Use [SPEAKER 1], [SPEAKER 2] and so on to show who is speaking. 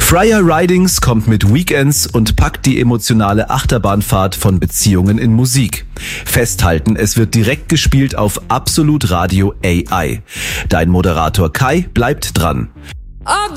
[SPEAKER 1] Friar Ridings kommt mit Weekends und packt die emotionale Achterbahnfahrt von Beziehungen in Musik. Festhalten, es wird direkt gespielt auf Absolut Radio AI. Dein Moderator Kai bleibt dran.
[SPEAKER 2] All